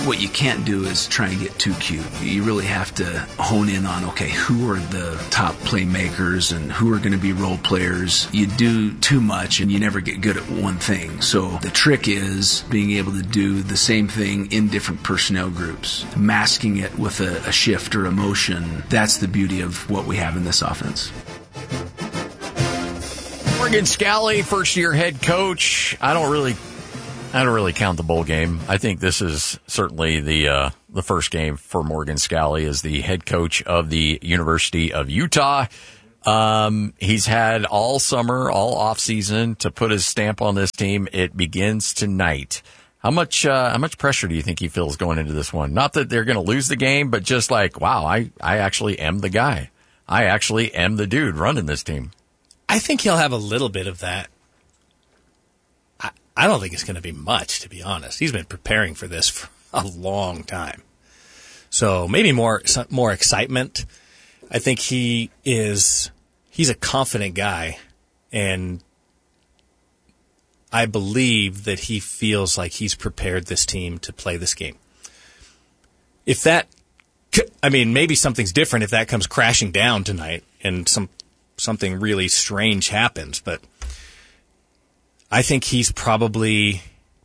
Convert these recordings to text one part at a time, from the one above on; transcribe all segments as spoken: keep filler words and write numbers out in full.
what you can't do is try and get too cute. You really have to hone in on, okay, who are the top playmakers and who are going to be role players. You do too much and you never get good at one thing. So the trick is being able to do the same thing in different personnel groups, masking it with a, a shift or a motion. That's the beauty of what we have in this offense. Morgan Scalley, first-year head coach. I don't really, I don't really count the bowl game. I think this is certainly the uh, the first game for Morgan Scalley as the head coach of the University of Utah. Um, he's had all summer, all off season to put his stamp on this team. It begins tonight. How much, uh, how much pressure do you think he feels going into this one? Not that they're going to lose the game, but just like, wow, I, I actually am the guy. I actually am the dude running this team. I think he'll have a little bit of that. I, I don't think it's going to be much, to be honest. He's been preparing for this for a long time. So maybe more more excitement. I think he is, he's a confident guy, and I believe that he feels like he's prepared this team to play this game. If that, I mean, maybe something's different if that comes crashing down tonight and some something really strange happens, but I think he's probably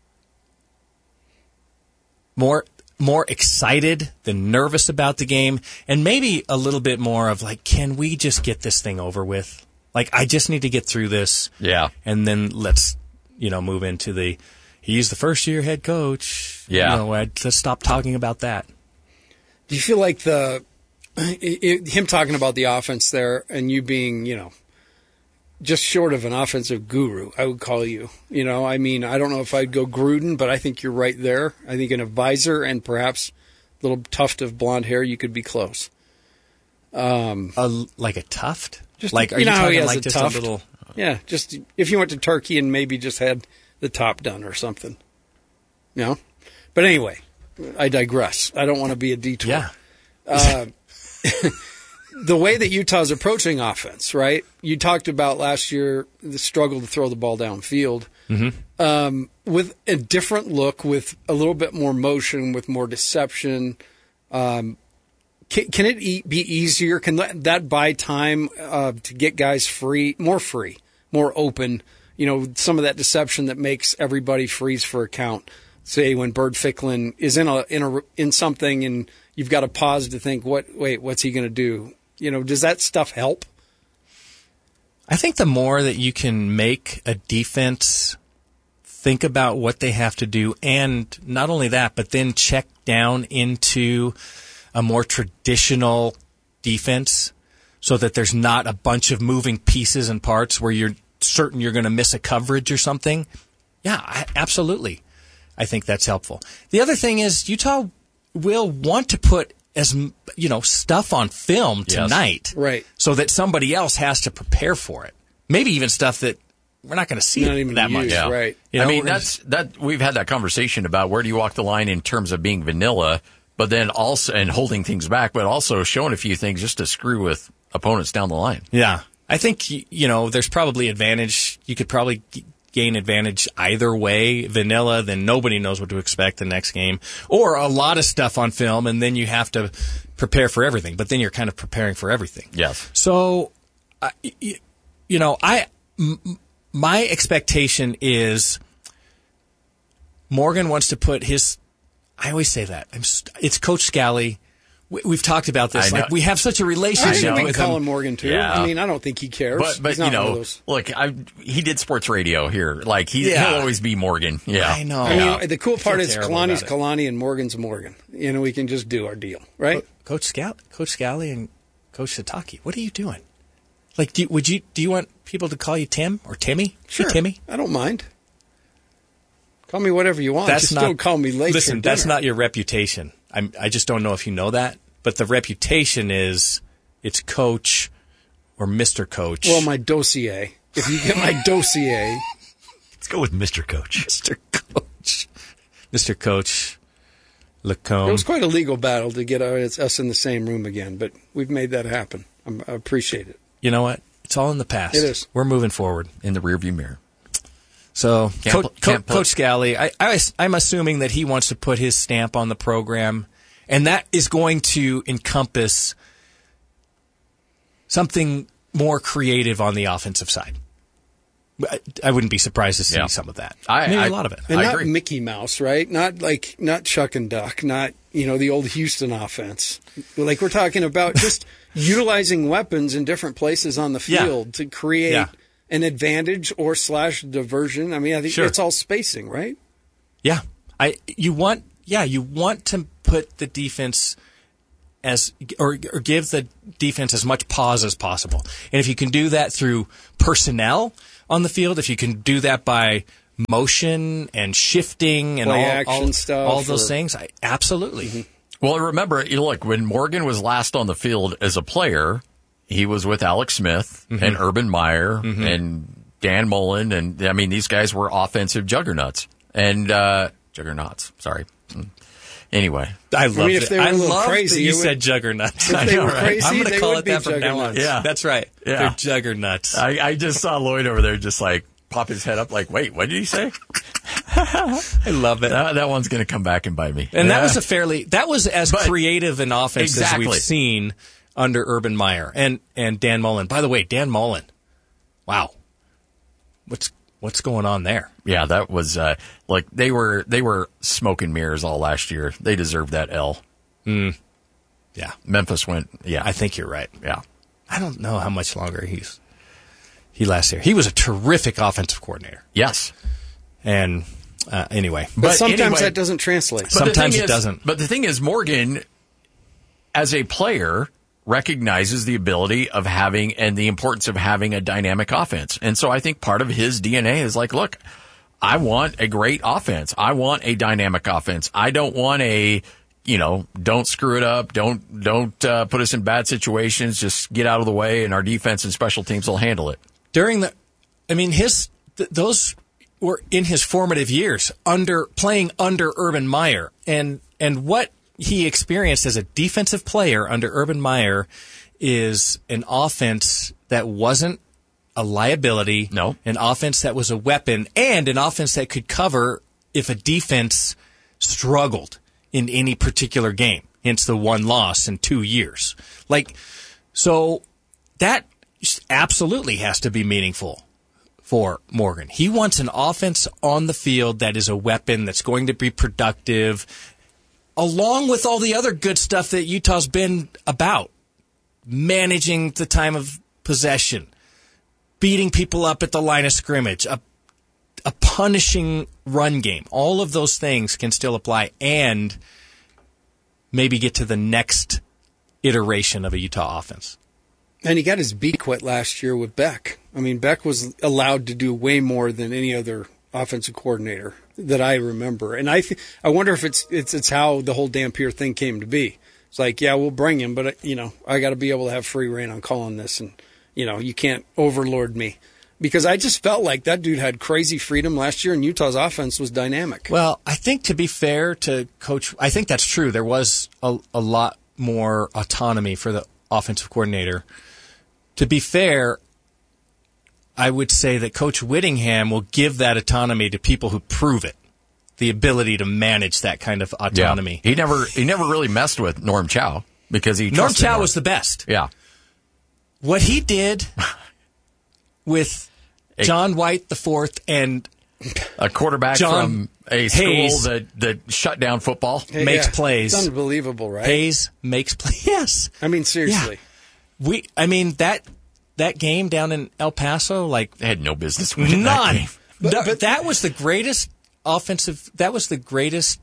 more more excited than nervous about the game, and maybe a little bit more of like, can we just get this thing over with? Like, I just need to get through this. Yeah. And then let's, you know, move into the, he's the first year head coach. Yeah. You know, let's stop talking about that. Do you feel like the, It, it, him talking about the offense there and you being, you know, just short of an offensive guru, I would call you. You know, I mean, I don't know if I'd go Gruden, but I think you're right there. I think an advisor and perhaps a little tuft of blonde hair, you could be close. Um, a, like a tuft? Just like, you are you know how he talking has like a just tuft? a little? Yeah, just if you went to Turkey and maybe just had the top done or something. You know? But anyway, I digress. I don't want to be a detour. Yeah. Uh, the way that Utah's approaching offense, right? You talked about last year the struggle to throw the ball downfield. Mm-hmm. Um, with a different look, with a little bit more motion, with more deception. Um, can, can it e- be easier? Can that, that buy time uh, to get guys free, more free, more open? You know, some of that deception that makes everybody freeze for a count. Say when Bird Ficklin is in a in a in something and you've got to pause to think, what? Wait, what's he going to do? You know, does that stuff help? I think the more that you can make a defense think about what they have to do, and not only that, but then check down into a more traditional defense so that there's not a bunch of moving pieces and parts where you're certain you're going to miss a coverage or something. Yeah, I, absolutely. I think that's helpful. The other thing is Utah will want to put as you know stuff on film tonight, yes. Right? So that somebody else has to prepare for it. Maybe even stuff that we're not going to see not even that use, much. Yeah. Right? You know, I mean, that's that. We've had that conversation about where do you walk the line in terms of being vanilla, but then also and holding things back, but also showing a few things just to screw with opponents down the line. Yeah, I think you know there's probably advantage. You could probably gain advantage either way. Vanilla, then nobody knows what to expect the next game, or a lot of stuff on film, and then you have to prepare for everything. But then you're kind of preparing for everything. Yes. So, uh, you, you know, I m- my expectation is Morgan wants to put his. I always say that I'm. It's Coach Scalley. We, we've talked about this. Like we have such a relationship I think we with call him. him Morgan too. Yeah. I mean, I don't think he cares. But, but He's you not one of know, those. look, I, he did sports radio here. Like, he, Yeah. he'll always be Morgan. Yeah. I know. I Yeah. mean, the cool part feel is terrible Kalani's about it. Kalani and Morgan's Morgan. You know, we can just do our deal, right? Coach Scalley, Coach Scalley and Coach Sataki, what are you doing? Like, do, would you do you want people to call you Tim or Timmy? Sure. Hey, Timmy. I don't mind. Call me whatever you want. That's just not. don't call me late. Listen, for that's dinner. not your reputation. I'm, I just don't know if you know that. But the reputation is it's Coach or Mister Coach. Well, my dossier. If you get my dossier, Let's go with Mister Coach. Mister Coach, Mister Coach Lacombe. it was quite a legal battle to get us us in the same room again, but we've made that happen. I'm, I appreciate it. You know what? It's all in the past. It is. We're moving forward. In the rearview mirror. So, Can't Co- pl- Co- can't put- Coach Scally, I, I, I'm assuming that he wants to put his stamp on the program, and that is going to encompass something more creative on the offensive side. I, I wouldn't be surprised to see Yeah. some of that. I- Maybe I- a lot of it. And I not agree. Mickey Mouse, right? Not like not Chuck and Duck, not you know the old Houston offense. Like we're talking about just utilizing weapons in different places on the Yeah. field to create Yeah. an advantage or slash diversion. I mean, I think Sure. it's all spacing, right? Yeah, I you want yeah you want to put the defense as or, or give the defense as much pause as possible, and if you can do that through personnel on the field, if you can do that by motion and shifting and Play all action all, stuff all those or- things, I, absolutely. Mm-hmm. Well, remember, you look, when Morgan was last on the field as a player, he was with Alex Smith Mm-hmm. and Urban Meyer and Dan Mullen. And, I mean, these guys were offensive juggernauts. And, uh, juggernauts, sorry. Anyway. I love mean, if it. they were I a little love crazy, that you it would- said juggernauts. If I they know, were right? crazy, I'm going to they call would it be that from now on. juggernauts. Yeah. That's right. Yeah. They're juggernauts. I, I just saw Lloyd over there just like pop his head up like, wait, what did he say? I love it. That, that one's going to come back and bite me. And that Yeah. was a fairly that was as But- creative an offense Exactly. as we've seen under Urban Meyer and and Dan Mullen. By the way, Dan Mullen, wow, what's what's going on there? Yeah, that was uh, like they were they were smoke and mirrors all last year. They deserved that L. Yeah, Memphis went, yeah, I think you're right. yeah. I don't know how much longer he's he lasts here. He was a terrific offensive coordinator, Yes. and uh, anyway, But, But sometimes anyway- that doesn't translate. But the Sometimes thing it is- doesn't. But the thing is, Morgan, as a player, recognizes the ability of having and the importance of having a dynamic offense. And so I think part of his D N A is like, look, I want a great offense. I want a dynamic offense. I don't want a, you know, don't screw it up. Don't, don't uh, put us in bad situations. Just get out of the way and our defense and special teams will handle it. during the, I mean, his th- those were in his formative years under playing under Urban Meyer, and and what he experienced as a defensive player under Urban Meyer is an offense that wasn't a liability, No. an offense that was a weapon, and an offense that could cover if a defense struggled in any particular game. Hence the one loss in two years. Like, so that absolutely has to be meaningful for Morgan. He wants an offense on the field that is a weapon that's going to be productive, along with all the other good stuff that Utah's been about. Managing the time of possession, beating people up at the line of scrimmage, a, a punishing run game. All of those things can still apply and maybe get to the next iteration of a Utah offense. And he got his beat quit last year with Beck. I mean, Beck was allowed to do way more than any other offensive coordinator that I remember. And I th- I wonder if it's it's it's how the whole Dampier thing came to be. It's like, yeah, we'll bring him, but, you know, I got to be able to have free reign on calling this. And, you know, you can't overlord me. Because I just felt like that dude had crazy freedom last year, and Utah's offense was dynamic. Well, I think to be fair to Coach, I think that's true. There was a, a lot more autonomy for the offensive coordinator. To be fair, I would say that Coach Whittingham will give that autonomy to people who prove it. The ability to manage that kind of autonomy. He never he never really messed with Norm Chow because he Norm trusted Chow was the best. yeah. What he did with John White the Fourth and A quarterback John from a school Hayes. that, that shut down football. makes plays. It's unbelievable, right? Hayes makes plays. Yes. I mean, seriously. We I mean that that game down in El Paso, like They had no business winning that none. game. But- Th- but- that was the greatest offensive that was the greatest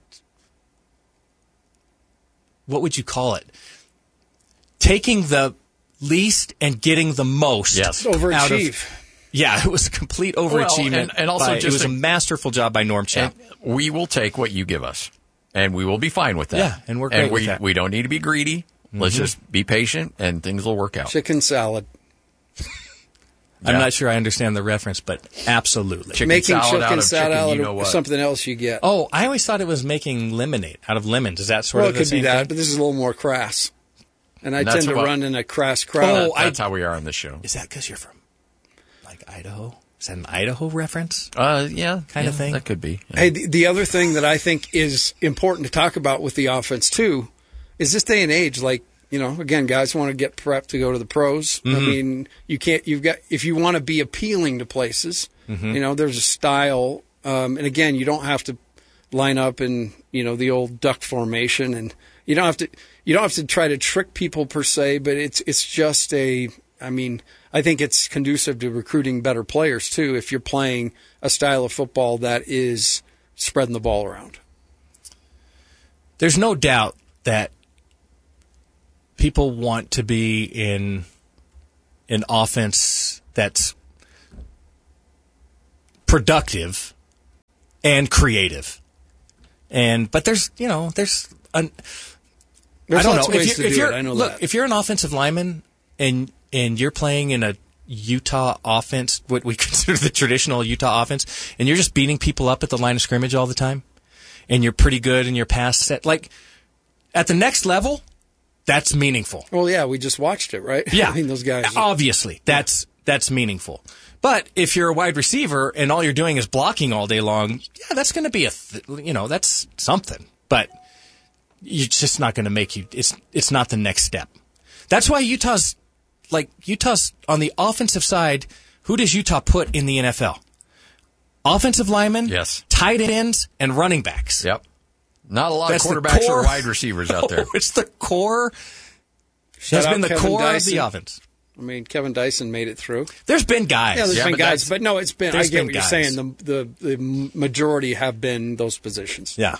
what would you call it? Taking the least and getting the most. Yes. out of- Overachieve. Yeah, it was a complete overachievement. Well, and- and also by- just it was a- a masterful job by Norm Chow. And we will take what you give us, and we will be fine with that. Yeah, and we're great and we, with that. we don't need to be greedy. Let's just be patient, and things will work out. Chicken salad. I'm Yeah. not sure I understand the reference, but absolutely. Chicken Making salad out chicken of salad chicken, out you know of what? something else you get. Oh, I always thought it was making lemonade out of lemons. Is that sort well, of it the could be same that, thing? but this is a little more crass. And I And that's tend to what- run in a crass crowd. Oh, I- That's how we are on this show. Is that because you're from, like, Idaho? Is that an Idaho reference? Uh, yeah, Kind yeah, of thing? That could be. Yeah. Hey, the, the other thing that I think is important to talk about with the offense too is this day and age. Like, you know, again, guys want to get prepped to go to the pros. Mm-hmm. I mean, you can't. You've got if you want to be appealing to places. Mm-hmm. You know, there's a style, um, and again, you don't have to line up in you know the old duck formation, and you don't have to. You don't have to try to trick people per se, but it's it's just a. I mean, I think it's conducive to recruiting better players, too, if you're playing a style of football that is spreading the ball around. There's no doubt that people want to be in an offense that's productive and creative. And but there's, you know, there's an, There's I don't lots know. of ways If to you're, if do you're, it. I know look, that. if you're an offensive lineman and and you're playing in a Utah offense, what we consider the traditional Utah offense, and you're just beating people up at the line of scrimmage all the time, and you're pretty good in your pass set, like at the next level, that's meaningful. Well, yeah, we just watched it, right? Yeah, I mean, those guys. Obviously, that's that's meaningful. But if you're a wide receiver and all you're doing is blocking all day long, yeah, that's going to be a, th- you know, that's something. But it's just not going to make you. It's it's not the next step. That's why Utah's like Utah's on the offensive side. Who does Utah put in the N F L? Offensive linemen, Yes. tight ends, and running backs. Yep. Not a lot That's of the quarterbacks core- or wide receivers out there. No, it's the core. Shout has out been the Kevin core Dyson. of the offense. I mean, Kevin Dyson made it through. There's been guys. Yeah, there's Yeah, been but guys, that's- but no, it's been. I There's get been what you're guys. saying. The, the the majority have been those positions. Yeah.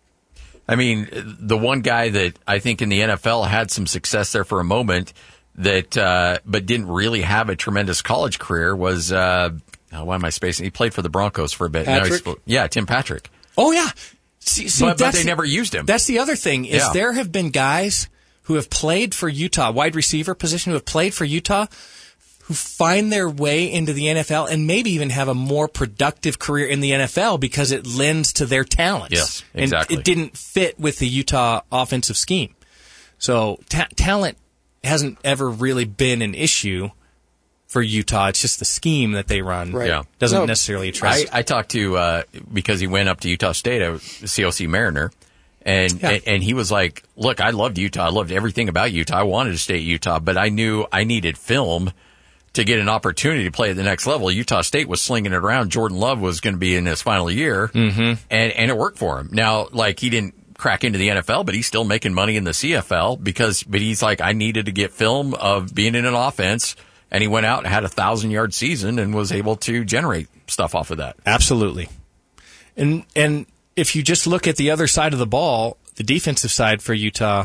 I mean, the one guy that I think in the N F L had some success there for a moment, that uh, but didn't really have a tremendous college career was uh, oh, why am I spacing? He played for the Broncos for a bit. Now he's- Patrick? yeah, Tim Patrick. Oh yeah. See, see, But, but that's they the- never used him. That's the other thing is Yeah. there have been guys who have played for Utah, wide receiver position, who have played for Utah, who find their way into the N F L and maybe even have a more productive career in the N F L because it lends to their talents. Yes, exactly. And it didn't fit with the Utah offensive scheme. So ta- talent hasn't ever really been an issue for Utah. It's just the scheme that they run Right. Yeah. doesn't No, necessarily attract. I, I talked to uh, because he went up to Utah State, a C O C Mariner, and, Yeah. and and he was like, "Look, I loved Utah. I loved everything about Utah. I wanted to stay at Utah, but I knew I needed film to get an opportunity to play at the next level. Utah State was slinging it around. Jordan Love was going to be in his final year, mm-hmm. and and it worked for him. Now, like he didn't crack into the N F L, but he's still making money in the C F L because. But he's like, I needed to get film of being in an offense." And he went out and had a thousand-yard season and was able to generate stuff off of that. Absolutely. And and if you just look at the other side of the ball, the defensive side for Utah,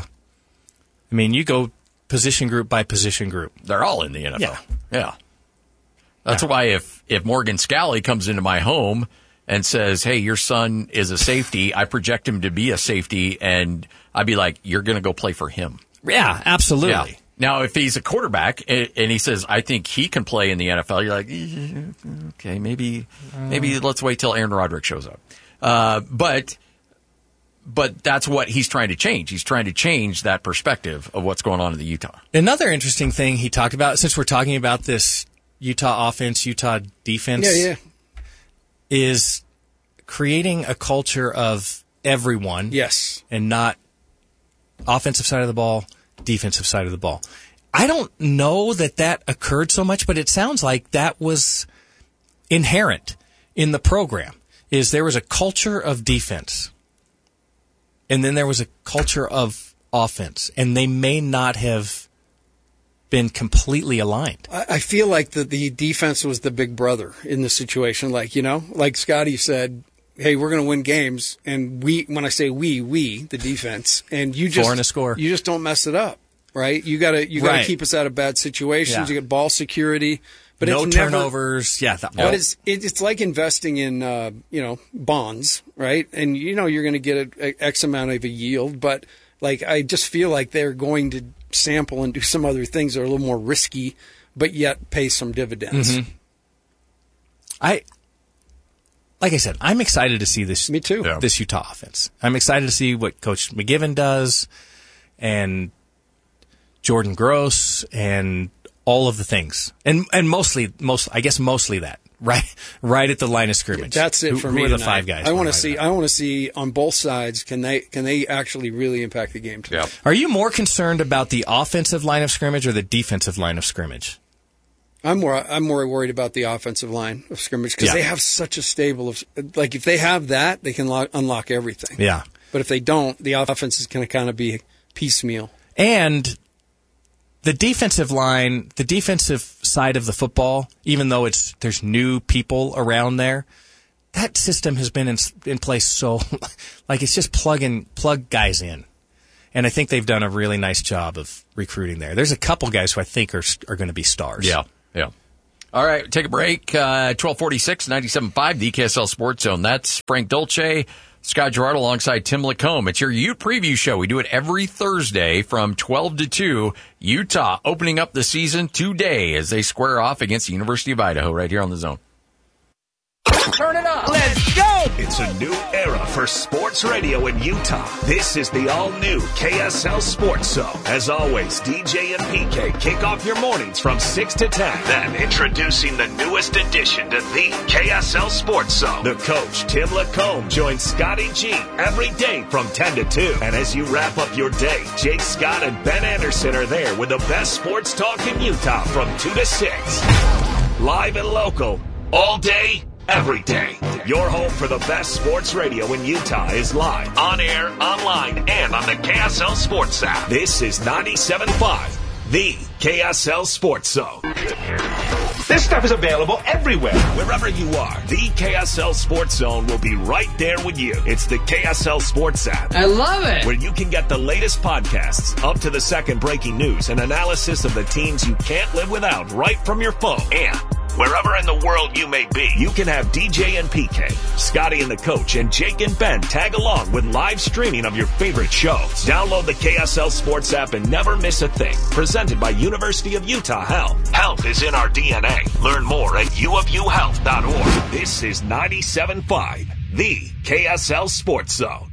I mean, you go position group by position group. They're all in the N F L. Yeah. Yeah. That's Yeah. why if, if Morgan Scalley comes into my home and says, hey, your son is a safety, I project him to be a safety, and I'd be like, you're going to go play for him. Yeah, absolutely. Yeah. Now, if he's a quarterback and, and he says, I think he can play in the N F L, you're like, eh, okay, maybe maybe let's wait till Aaron Roderick shows up. Uh, but but that's what he's trying to change. He's trying to change that perspective of what's going on in the Utah. Another interesting thing he talked about, since we're talking about this Utah offense, Utah defense, Yeah, yeah. is creating a culture of everyone Yes. and not offensive side of the ball, defensive side of the ball. I don't know that that occurred so much, but it sounds like that was inherent in the program. Is there was a culture of defense, and then there was a culture of offense, and they may not have been completely aligned. I I feel like the, the defense was the big brother in the situation. Like, you know, like Scotty said, hey, we're going to win games. And we, when I say we, we, the defense, and you just, Four and a score. you just don't mess it up, right? You gotta, you gotta Right. keep us out of bad situations. Yeah. You get ball security, but no it's never, turnovers. Yeah. That, But it's it, it's like investing in uh, you know bonds, right? And you know you're going to get a, a X amount of a yield, but like I just feel like they're going to sample and do some other things that are a little more risky, but yet pay some dividends. Mm-hmm. I, like I said, I'm excited to see this. Me too. Yeah. This Utah offense. I'm excited to see what Coach McGivern does, and Jordan Gross, and all of the things, and and mostly, most I guess mostly that right, right at the line of scrimmage. That's it who, for who me. Are the tonight. five guys? I want to see. I want to see on both sides. Can they? Can they actually really impact the game tonight? Yep. Are you more concerned about the offensive line of scrimmage or the defensive line of scrimmage? I'm more. I'm more worried about the offensive line of scrimmage because Yeah. they have such a stable of. Like if they have that, they can lock, unlock everything. Yeah. But if they don't, the offense is going to kind of be piecemeal. And the defensive line, the defensive side of the football, even though it's there's new people around there, that system has been in, in place so, like it's just plugging plug guys in, and I think they've done a really nice job of recruiting there. There's a couple guys who I think are are going to be stars. Yeah, yeah. All right, take a break. Uh, twelve forty-six, ninety-seven point five, the K S L Sports Zone. That's Frank Dolce, Scott Gerard alongside Tim Lacombe. It's your Ute preview show. We do it every Thursday from twelve to two. Utah opening up the season today as they square off against the University of Idaho right here on the Zone. Turn it up. Let's go. It's a new era for sports radio in Utah. This is the all-new K S L Sports Zone. As always, D J and P K kick off your mornings from six to ten. Then introducing the newest addition to the K S L Sports Zone. The coach, Tim Lacombe, joins Scotty G every day from ten to two. And as you wrap up your day, Jake Scott and Ben Anderson are there with the best sports talk in Utah from two to six. Live and local, all day, every day. Your home for the best sports radio in Utah is live, on air, online, and on the K S L Sports app. This is ninety-seven point five, the K S L Sports Zone. This stuff is available everywhere. Wherever you are, the K S L Sports Zone will be right there with you. It's the K S L Sports app. I love it. Where you can get the latest podcasts, up to the second breaking news, and analysis of the teams you can't live without right from your phone. And wherever in the world you may be, you can have D J and P K, Scotty and the coach, and Jake and Ben tag along with live streaming of your favorite shows. Download the K S L Sports app and never miss a thing. Presented by University of Utah Health. Health is in our D N A. Learn more at u of u health dot org. This is ninety-seven point five, the K S L Sports Zone.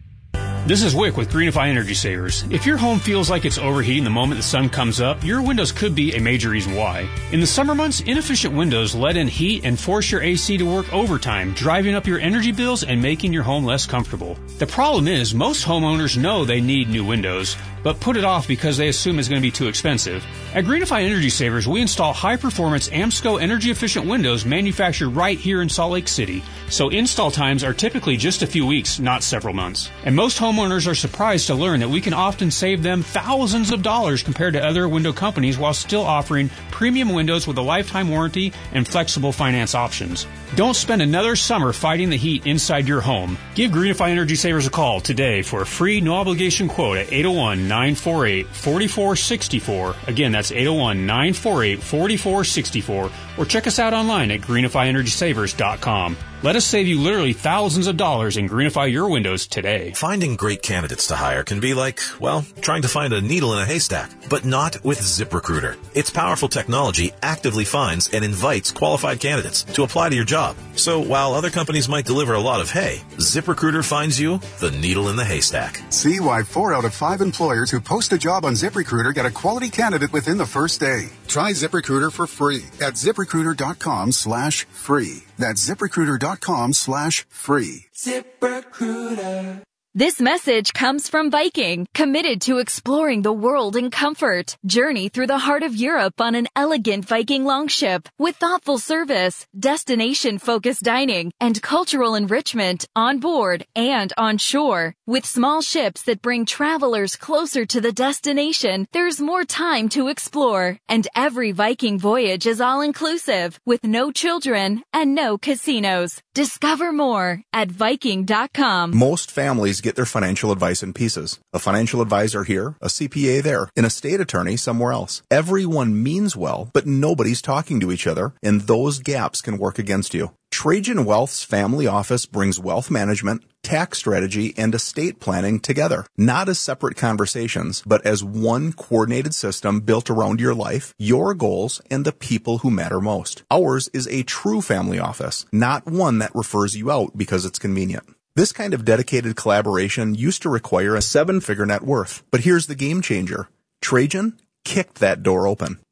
This is Wick with Greenify Energy Savers. If your home feels like it's overheating the moment the sun comes up, your windows could be a major reason why. In the summer months, inefficient windows let in heat and force your A C to work overtime, driving up your energy bills and making your home less comfortable. The problem is, most homeowners know they need new windows, but put it off because they assume it's going to be too expensive. At Greenify Energy Savers, we install high-performance AMSCO energy-efficient windows manufactured right here in Salt Lake City, so install times are typically just a few weeks, not several months. And most homeowners are surprised to learn that we can often save them thousands of dollars compared to other window companies while still offering premium windows with a lifetime warranty and flexible finance options. Don't spend another summer fighting the heat inside your home. Give Greenify Energy Savers a call today for a free no-obligation quote at eight oh one, nine four eight, four four six four. Again, that's eight oh one, nine four eight, four four six four. Or check us out online at greenify energy savers dot com. Let us save you literally thousands of dollars and greenify your windows today. Finding great candidates to hire can be like, well, trying to find a needle in a haystack, but not with ZipRecruiter. Its powerful technology actively finds and invites qualified candidates to apply to your job. So while other companies might deliver a lot of hay, ZipRecruiter finds you the needle in the haystack. See why four out of five employers who post a job on ZipRecruiter get a quality candidate within the first day. Try ZipRecruiter for free at ZipRecruiter.com slash free. That's ZipRecruiter.com slash free. ZipRecruiter. This message comes from Viking, committed to exploring the world in comfort. Journey through the heart of Europe on an elegant Viking longship with thoughtful service, destination-focused dining, and cultural enrichment on board and on shore. With small ships that bring travelers closer to the destination, there's more time to explore. And every Viking voyage is all-inclusive, with no children and no casinos. Discover more at Viking dot com. Most families get their financial advice in pieces. A financial advisor here, a C P A there, an estate attorney somewhere else. Everyone means well, but nobody's talking to each other, and those gaps can work against you. Trajan Wealth's family office brings wealth management, tax strategy, and estate planning together, not as separate conversations, but as one coordinated system built around your life, your goals, and the people who matter most. Ours is a true family office, not one that refers you out because it's convenient. This kind of dedicated collaboration used to require a seven-figure net worth, but here's the game changer. Trajan kicked that door open.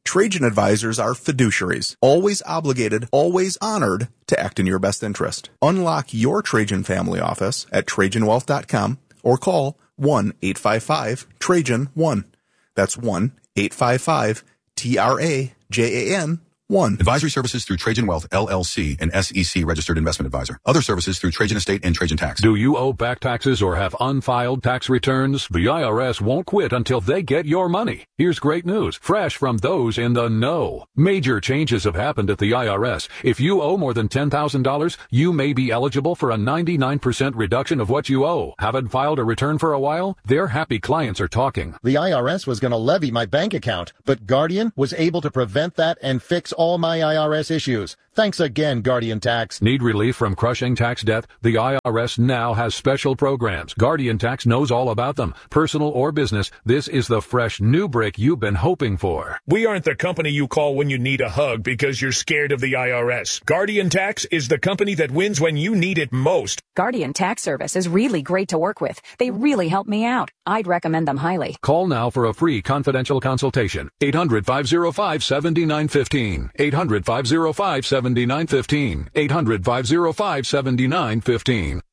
Trajan advisors are fiduciaries, always obligated, always honored to act in your best interest. Unlock your Trajan family office at Trajan Wealth dot com or call one eight five five Trajan one. That's one eight five five T R A J A N one. Advisory services through Trajan Wealth, L L C, an S E C registered investment advisor. Other services through Trajan Estate and Trajan Tax. Do you owe back taxes or have unfiled tax returns? The I R S won't quit until they get your money. Here's great news, fresh from those in the know. Major changes have happened at the I R S. If you owe more than ten thousand dollars, you may be eligible for a ninety-nine percent reduction of what you owe. Haven't filed a return for a while? Their happy clients are talking. The I R S was going to levy my bank account, but Guardian was able to prevent that and fix all my I R S issues. Thanks again, Guardian Tax. Need relief from crushing tax debt? The I R S now has special programs. Guardian Tax knows all about them. Personal or business, this is the fresh new break you've been hoping for. We aren't the company you call when you need a hug because you're scared of the I R S. Guardian Tax is the company that wins when you need it most. Guardian Tax Service is really great to work with. They really help me out. I'd recommend them highly. Call now for a free confidential consultation. eight hundred, five oh five, seven nine one five. eight hundred, five oh five, seven nine one five. eight hundred, five oh five, seven nine one five.